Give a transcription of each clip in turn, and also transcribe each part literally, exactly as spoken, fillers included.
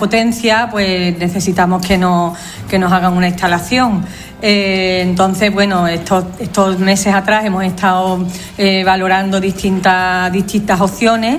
potencia, pues necesitamos que nos, que nos hagan una instalación. Eh, entonces, bueno, estos, estos meses atrás hemos estado eh, valorando distintas, distintas opciones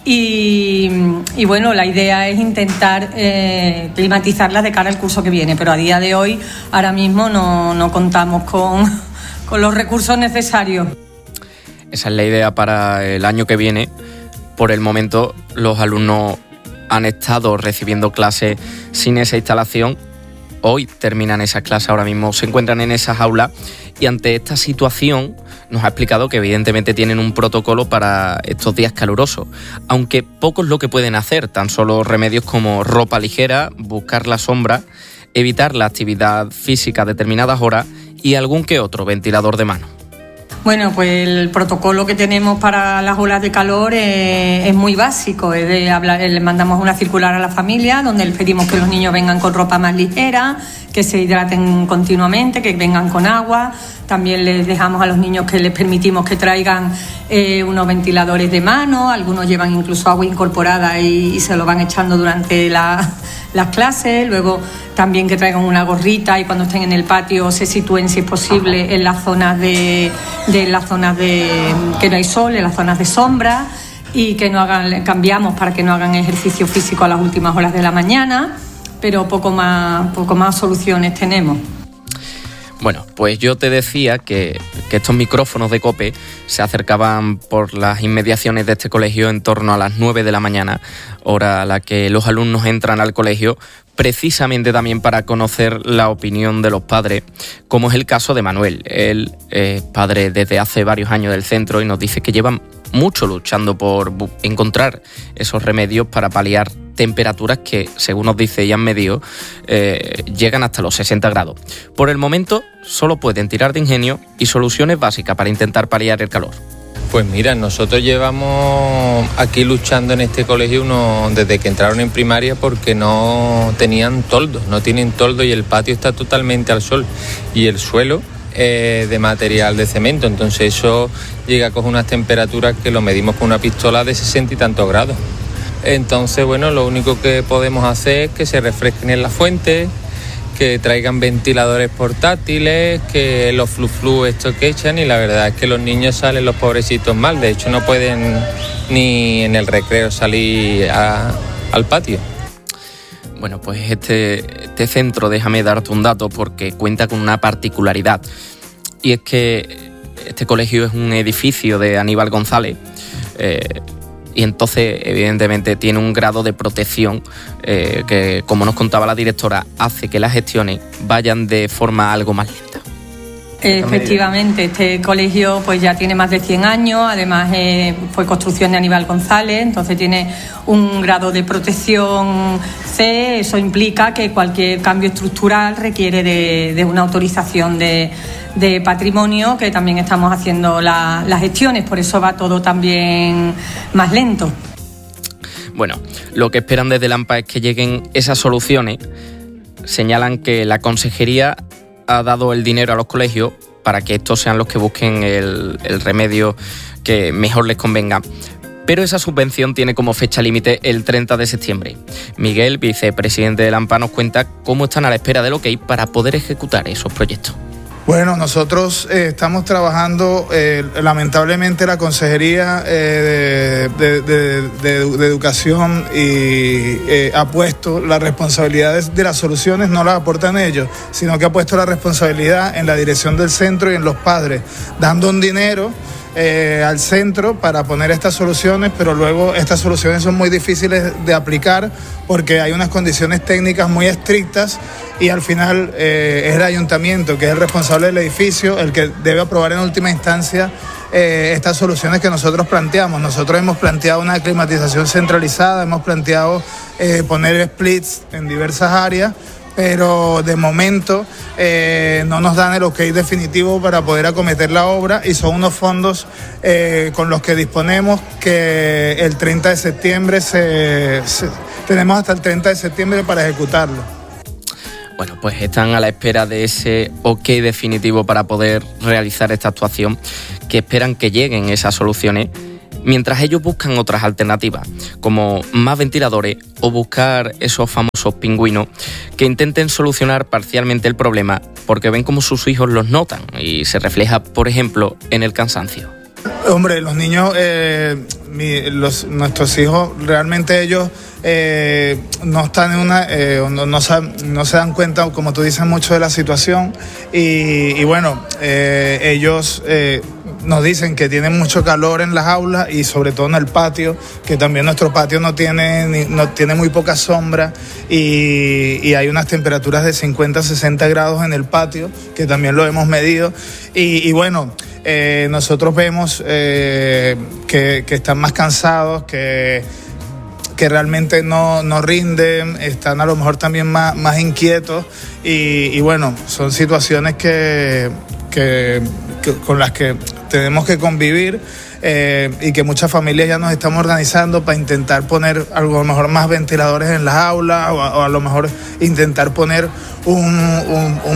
y, y, bueno, la idea es intentar eh, climatizarlas de cara al curso que viene, pero a día de hoy, ahora mismo, no, no contamos con, con los recursos necesarios. Esa es la idea para el año que viene. Por el momento, los alumnos han estado recibiendo clases sin esa instalación. Hoy terminan esas clases, ahora mismo se encuentran en esas aulas y ante esta situación nos ha explicado que evidentemente tienen un protocolo para estos días calurosos, aunque poco es lo que pueden hacer, tan solo remedios como ropa ligera, buscar la sombra, evitar la actividad física a determinadas horas y algún que otro ventilador de mano. Bueno, pues el protocolo que tenemos para las olas de calor es, es muy básico. Es de hablar, le mandamos una circular a la familia donde les pedimos que los niños vengan con ropa más ligera, que se hidraten continuamente, que vengan con agua. También les dejamos a los niños que les permitimos que traigan eh, unos ventiladores de mano. Algunos llevan incluso agua incorporada y, y se lo van echando durante la, las clases. Luego también que traigan una gorrita y cuando estén en el patio se sitúen, si es posible, en las zonas de, de las zonas de que no hay sol, en las zonas de sombra, y que no hagan, cambiamos para que no hagan ejercicio físico a las últimas horas de la mañana, pero poco más, poco más soluciones tenemos. Bueno, pues yo te decía que, que estos micrófonos de COPE se acercaban por las inmediaciones de este colegio en torno a las nueve de la mañana, hora a la que los alumnos entran al colegio, precisamente también para conocer la opinión de los padres, como es el caso de Manuel. Él es padre desde hace varios años del centro y nos dice que llevan mucho luchando por encontrar esos remedios para paliar temperaturas que, según nos dice y han medido, eh, llegan hasta los sesenta grados. Por el momento, solo pueden tirar de ingenio y soluciones básicas para intentar paliar el calor. Pues mira, nosotros llevamos aquí luchando en este colegio uno, desde que entraron en primaria porque no tenían toldo, no tienen toldo y el patio está totalmente al sol y el suelo eh, de material de cemento, entonces eso llega a coger unas temperaturas que lo medimos con una pistola de sesenta y tantos grados. Entonces, bueno, lo único que podemos hacer es que se refresquen en la fuente, que traigan ventiladores portátiles, que los flu-flu estos que echan, y la verdad es que los niños salen los pobrecitos mal, de hecho no pueden ni en el recreo salir a, al patio. Bueno, pues este, este centro, déjame darte un dato porque cuenta con una particularidad, y es que este colegio es un edificio de Aníbal González, eh, y entonces evidentemente tiene un grado de protección eh, que, como nos contaba la directora, hace que las gestiones vayan de forma algo más lenta. Efectivamente, este colegio pues ya tiene más de cien años, además eh, fue construcción de Aníbal González, entonces tiene un grado de protección C. Eso implica que cualquier cambio estructural requiere de, de una autorización de, de patrimonio, que también estamos haciendo la, las gestiones, por eso va todo también más lento. Bueno, lo que esperan desde el AMPA es que lleguen esas soluciones. Señalan que la consejería ha dado el dinero a los colegios para que estos sean los que busquen el, el remedio que mejor les convenga. Pero esa subvención tiene como fecha límite el treinta de septiembre. Miguel, vicepresidente del AMPA, nos cuenta cómo están a la espera del ok para poder ejecutar esos proyectos. Bueno, nosotros eh, estamos trabajando, eh, lamentablemente la Consejería eh, de, de, de, de Educación y, eh, ha puesto la responsabilidad de, de las soluciones, no las aportan ellos, sino que ha puesto la responsabilidad en la dirección del centro y en los padres, dando un dinero Eh, al centro para poner estas soluciones, pero luego estas soluciones son muy difíciles de aplicar porque hay unas condiciones técnicas muy estrictas y al final eh, es el ayuntamiento, que es el responsable del edificio, el que debe aprobar en última instancia eh, estas soluciones que nosotros planteamos. Nosotros hemos planteado una climatización centralizada, hemos planteado eh, poner splits en diversas áreas, pero de momento eh, no nos dan el ok definitivo para poder acometer la obra y son unos fondos eh, con los que disponemos que el treinta de septiembre se, se, tenemos hasta el treinta de septiembre para ejecutarlo. Bueno, pues están a la espera de ese ok definitivo para poder realizar esta actuación, que esperan que lleguen esas soluciones mientras ellos buscan otras alternativas, como más ventiladores o buscar esos famosos pingüinos que intenten solucionar parcialmente el problema porque ven como sus hijos los notan y se refleja, por ejemplo, en el cansancio. Hombre, los niños, eh, mi, los, nuestros hijos, realmente ellos eh, no están en una, eh, no, no, se, no se dan cuenta, como tú dices, mucho de la situación y, y bueno, eh, ellos eh, nos dicen que tienen mucho calor en las aulas y sobre todo en el patio, que también nuestro patio no tiene, ni, no, tiene muy poca sombra y, y hay unas temperaturas de cincuenta a sesenta grados en el patio, que también lo hemos medido y, y bueno, Eh, nosotros vemos eh, que, que están más cansados, que, que realmente no, no rinden, están a lo mejor también más, más inquietos y, y bueno, son situaciones que, que, que con las que tenemos que convivir eh, y que muchas familias ya nos estamos organizando para intentar poner a lo mejor más ventiladores en las aulas o a, o a lo mejor intentar poner un, un, un